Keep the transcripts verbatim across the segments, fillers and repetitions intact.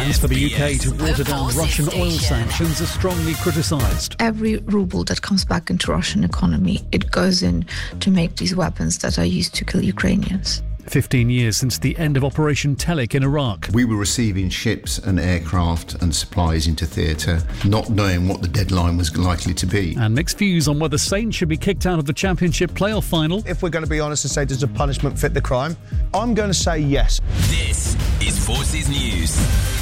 Plans for the U K to water down Russian oil sanctions are strongly criticised. Every ruble that comes back into Russian economy, it goes in to make these weapons that are used to kill Ukrainians. fifteen years since the end of Operation Telic in Iraq. We were receiving ships and aircraft and supplies into theatre, not knowing what the deadline was likely to be. And mixed views on whether Saints should be kicked out of the Championship playoff final. If we're going to be honest and say, does the punishment fit the crime? I'm going to say yes. This is Forces News.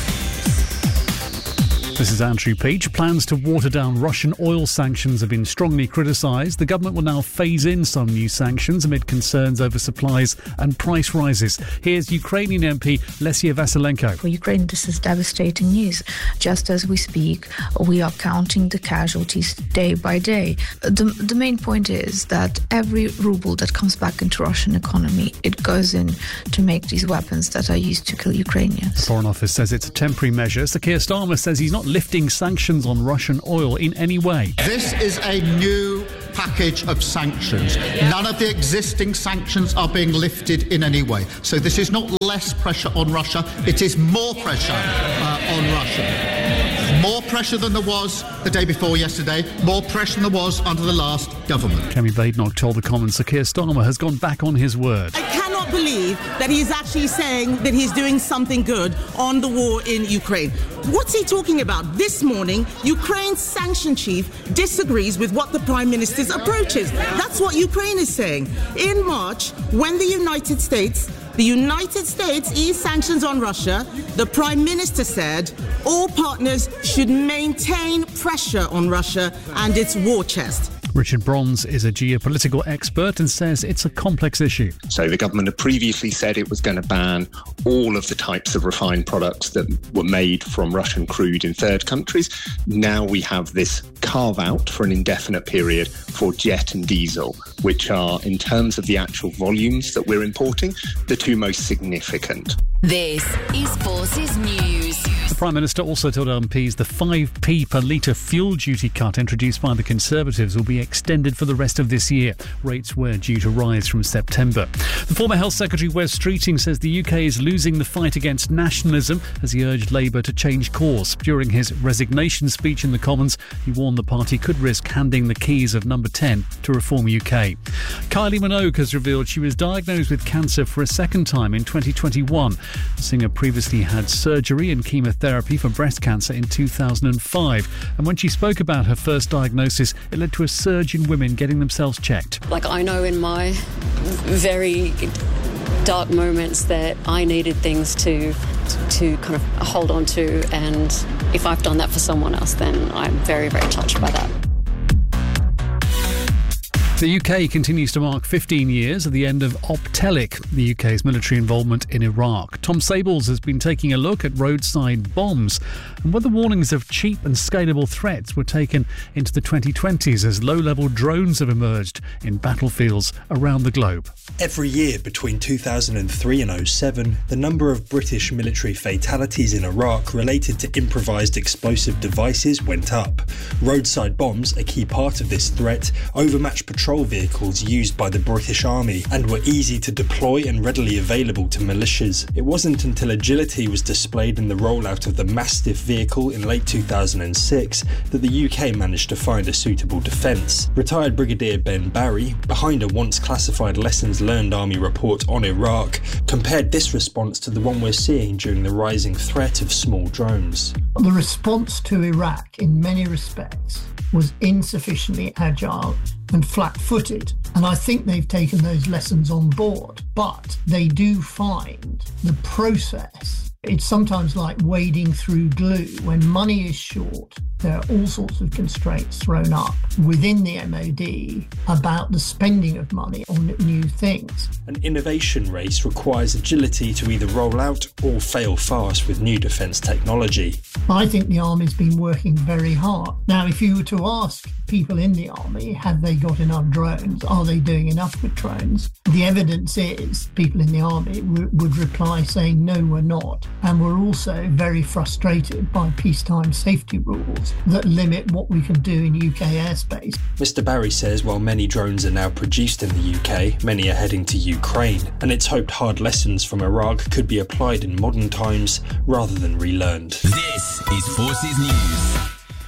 This is Andrew Peach. Plans to water down Russian oil sanctions have been strongly criticised. The government will now phase in some new sanctions amid concerns over supplies and price rises. Here's Ukrainian M P Lesia Vasilenko. For Ukraine, this is devastating news. Just as we speak, we are counting the casualties day by day. The, the main point is that every ruble that comes back into Russian economy, it goes in to make these weapons that are used to kill Ukrainians. The Foreign Office says it's a temporary measure. Sir Keir Starmer says he's not lifting sanctions on Russian oil in any way. This is a new package of sanctions. None of the existing sanctions are being lifted in any way. So this is not less pressure on Russia, it is more pressure uh, on Russia. More pressure than there was the day before yesterday, more pressure than there was under the last government. Kemi Badenoch told the Commons Sir Keir Starmer has gone back on his word. I cannot believe that he's actually saying that he's doing something good on the war in Ukraine. What's he talking about? This morning, Ukraine's sanction chief disagrees with what the Prime Minister's approach is. That's what Ukraine is saying. In March, when the United States The United States eased sanctions on Russia, the Prime Minister said all partners should maintain pressure on Russia and its war chest. Richard Bronze is a geopolitical expert and says it's a complex issue. So the government had previously said it was going to ban all of the types of refined products that were made from Russian crude in third countries. Now we have this carve-out for an indefinite period for jet and diesel, which are, in terms of the actual volumes that we're importing, the two most significant. This is Forces News. The Prime Minister also told M Ps the five p per litre fuel duty cut introduced by the Conservatives will be extended for the rest of this year. Rates were due to rise from September. The former Health Secretary Wes Streeting says the U K is losing the fight against nationalism as he urged Labour to change course. During his resignation speech in the Commons, he warned the party could risk handing the keys of number ten to Reform U K. Kylie Minogue has revealed she was diagnosed with cancer for a second time in twenty twenty-one. The singer previously had surgery and chemotherapy for breast cancer in two thousand five. And when she spoke about her first diagnosis, it led to a surge in women getting themselves checked. Like, I know in my very dark moments that I needed things to to kind of hold on to, and if I've done that for someone else, then I'm very, very touched by that. The U K continues to mark fifteen years of the end of Op Telic, the U K's military involvement in Iraq. Tom Sables has been taking a look at roadside bombs and whether warnings of cheap and scalable threats were taken into the twenty twenties as low-level drones have emerged in battlefields around the globe. Every year between two thousand three and oh seven, the number of British military fatalities in Iraq related to improvised explosive devices went up. Roadside bombs, a key part of this threat, overmatched patrol vehicles used by the British Army and were easy to deploy and readily available to militias. It wasn't until agility was displayed in the rollout of the Mastiff vehicle in late two thousand six that the U K managed to find a suitable defence. Retired Brigadier Ben Barry, behind a once classified Lessons Learned Army report on Iraq, compared this response to the one we're seeing during the rising threat of small drones. The response to Iraq, in many respects, was insufficiently agile and flat-footed, and I think they've taken those lessons on board, but they do find the process. It's sometimes like wading through glue. When money is short, there are all sorts of constraints thrown up within the M O D about the spending of money on new things. An innovation race requires agility to either roll out or fail fast with new defence technology. I think the Army's been working very hard. Now, if you were to ask people in the army, have they got enough drones? Are they doing enough with drones? The evidence is people in the army w- would reply saying, no, we're not. And we're also very frustrated by peacetime safety rules that limit what we can do in U K airspace. Mister Barry says while many drones are now produced in the U K, many are heading to Ukraine, and it's hoped hard lessons from Iraq could be applied in modern times rather than relearned. This is Forces News.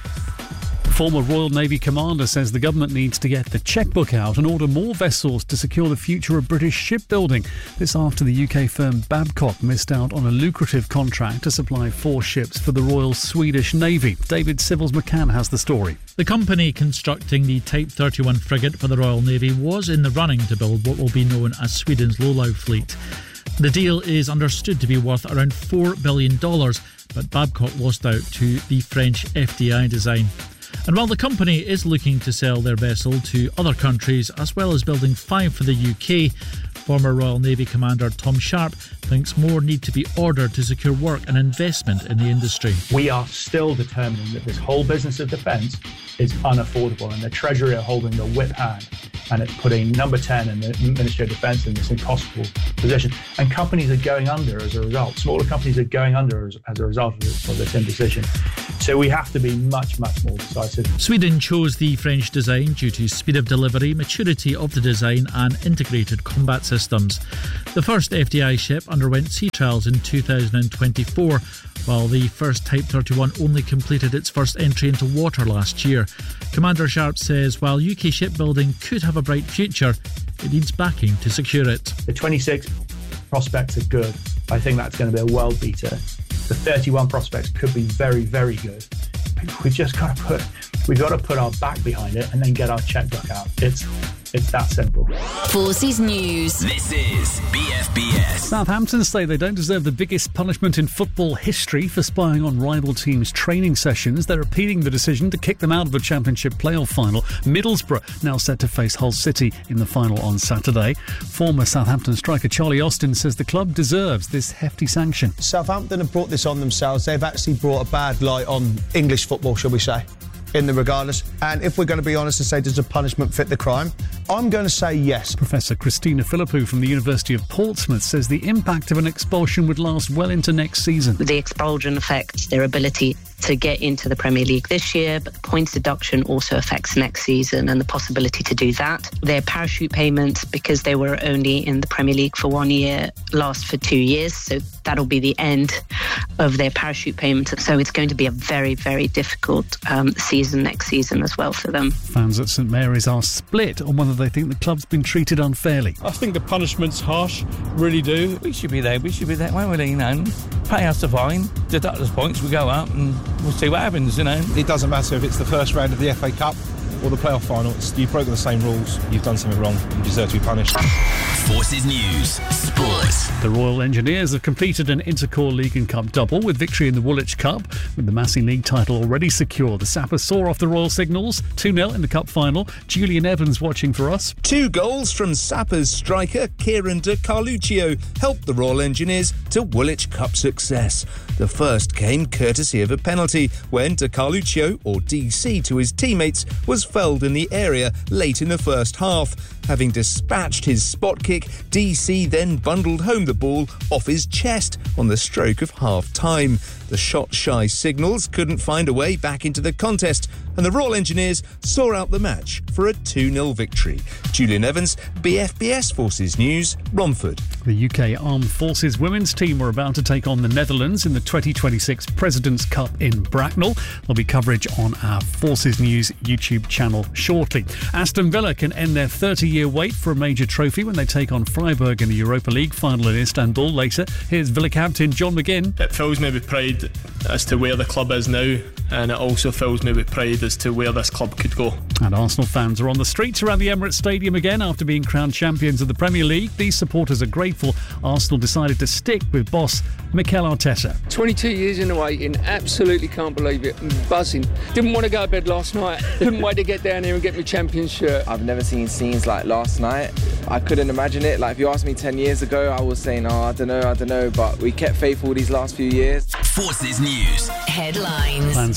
Former Royal Navy commander says the government needs to get the chequebook out and order more vessels to secure the future of British shipbuilding. This after the U K firm Babcock missed out on a lucrative contract to supply four ships for the Royal Swedish Navy. David Sibbles McCann has the story. The company constructing the Type thirty-one frigate for the Royal Navy was in the running to build what will be known as Sweden's Lowlight fleet. The deal is understood to be worth around four billion dollars, but Babcock lost out to the French F D I design. And while the company is looking to sell their vessel to other countries, as well as building five for the U K, former Royal Navy Commander Tom Sharp thinks more need to be ordered to secure work and investment in the industry. We are still determining that this whole business of defence is unaffordable, and the Treasury are holding the whip hand, and it's putting number ten and the Ministry of Defence in this impossible position. And companies are going under as a result. Smaller companies are going under as, as a result of this, of this indecision. So we have to be much, much more decisive. Sweden chose the French design due to speed of delivery, maturity of the design and integrated combat systems. The first F D I ship underwent sea trials in two thousand twenty-four, while the first Type thirty-one only completed its first entry into water last year. Commander Sharp says while U K shipbuilding could have a bright future, it needs backing to secure it. The twenty-six prospects are good. I think that's going to be a world beater. The thirty-one prospects could be very, very good. We've just got to put, we've got to put our back behind it and then get our checkbook out. It's It's that simple. Forces News. This is B F B S. Southampton say they don't deserve the biggest punishment in football history for spying on rival teams' training sessions. They're appealing the decision to kick them out of the Championship playoff final. Middlesbrough now set to face Hull City in the final on Saturday. Former Southampton striker Charlie Austin says the club deserves this hefty sanction. Southampton have brought this on themselves. They've actually brought a bad light on English football, shall we say, in the regardless. And if we're going to be honest and say, does a punishment fit the crime? I'm going to say yes. Professor Christina Philippou from the University of Portsmouth says the impact of an expulsion would last well into next season. The expulsion affects their ability to get into the Premier League this year, but the points deduction also affects next season and the possibility to do that. Their parachute payments, because they were only in the Premier League for one year, last for two years, so that'll be the end of their parachute payments. So it's going to be a very, very difficult um, season next season as well for them. Fans at St Mary's are split on whether they think the club's been treated unfairly. I think the punishment's harsh, really do. We should be there, we should be there, won't we, you know, pay us the fine, deduct us points, we go up and we'll see what happens, you know. It doesn't matter if it's the first round of the F A Cup or the playoff final. It's, you've broken the same rules, you've done something wrong, you deserve to be punished. Forces News, Sports. The Royal Engineers have completed an Intercorps League and Cup double with victory in the Woolwich Cup. With the Massey League title already secure, the Sappers soar off the Royal Signals, two nil in the Cup final. Julian Evans watching for us. Two goals from Sappers striker Kieran De Carluccio helped the Royal Engineers to Woolwich Cup success. The first came courtesy of a penalty when De Carluccio, or D C to his teammates, was felled in the area late in the first half. Having dispatched his spot kick, D C then bundled home the ball off his chest on the stroke of half-time. The shot-shy Signals couldn't find a way back into the contest, and the Royal Engineers saw out the match for a two nil victory. Julian Evans, B F B S Forces News, Romford. The U K Armed Forces women's team are about to take on the Netherlands in the twenty twenty-six President's Cup in Bracknell. There'll be coverage on our Forces News YouTube channel shortly. Aston Villa can end their thirty-year wait for a major trophy when they take on Freiburg in the Europa League final in Istanbul later. Here's Villa captain John McGinn. It fills me with pride as to where the club is now, and it also fills me with pride as to where this club could go. And Arsenal fans are on the streets around the Emirates Stadium again after being crowned champions of the Premier League. These supporters are grateful Arsenal decided to stick with boss Mikel Arteta. twenty-two years in the waiting, absolutely can't believe it. I'm buzzing. Didn't want to go to bed last night. Couldn't wait to get down here and get my Champions shirt. I've never seen scenes like last night. I couldn't imagine it. Like if you asked me ten years ago, I was saying, oh, I don't know, I don't know, but we kept faithful these last few years. Forces News. Headlines. Plans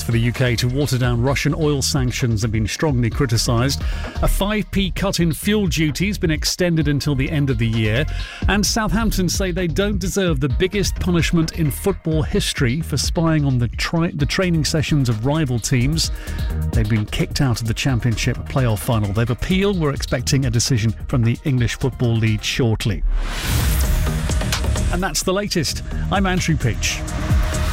for the U K to water down Russian oil sanctions have been strongly criticised. A five p cut in fuel duty has been extended until the end of the year. And Southampton say they don't deserve the biggest punishment in football history for spying on the, tri- the training sessions of rival teams. They've been kicked out of the Championship playoff final. They've appealed. We're expecting a decision from the English Football League shortly. And that's the latest. I'm Andrew Peach.